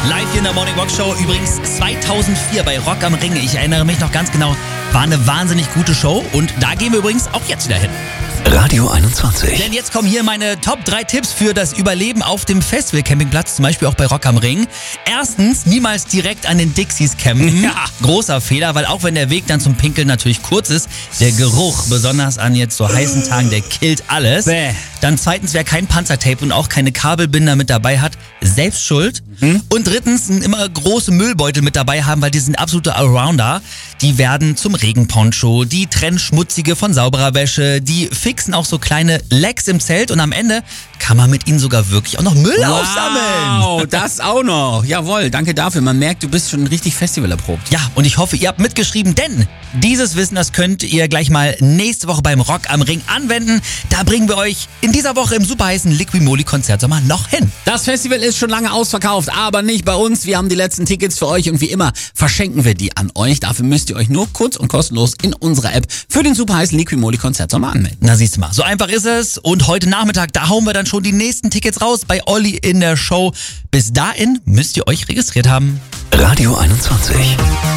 Live hier in der Morning Rock Show. Übrigens 2004 bei Rock am Ring. Ich erinnere mich noch ganz genau. War eine wahnsinnig gute Show. Und da gehen wir übrigens auch jetzt wieder hin. Radio 21. Denn jetzt kommen hier meine Top 3 Tipps für das Überleben auf dem Festival-Campingplatz, zum Beispiel auch bei Rock am Ring. Erstens, niemals direkt an den Dixies campen. Ja, großer Fehler, weil auch wenn der Weg dann zum Pinkeln natürlich kurz ist, der Geruch, besonders an jetzt so heißen Tagen, der killt alles. Bäh. Dann zweitens, wer kein Panzertape und auch keine Kabelbinder mit dabei hat, selbst schuld. Und drittens, immer große Müllbeutel mit dabei haben, weil die sind absolute Allrounder. Die werden zum Regenponcho, die trennen schmutzige von sauberer Wäsche, die fixen auch so kleine Lecks im Zelt und am Ende kann man mit ihnen sogar wirklich auch noch Müll aufsammeln. Wow, das auch noch. Jawohl, danke dafür. Man merkt, du bist schon richtig Festival erprobt. Ja, und ich hoffe, ihr habt mitgeschrieben, denn dieses Wissen, das könnt ihr gleich mal nächste Woche beim Rock am Ring anwenden. Da bringen wir euch in dieser Woche im superheißen Liqui-Moly-Konzertsommer noch hin. Das Festival ist schon lange ausverkauft, aber nicht bei uns. Wir haben die letzten Tickets für euch und wie immer verschenken wir die an euch. Dafür müsst ihr euch nur kurz und kostenlos in unserer App für den superheißen Liqui-Moly-Konzertsommer anmelden. Na siehst du mal, so einfach ist es. Und heute Nachmittag, da hauen wir dann schon die nächsten Tickets raus bei Olli in der Show. Bis dahin müsst ihr euch registriert haben. Radio 21.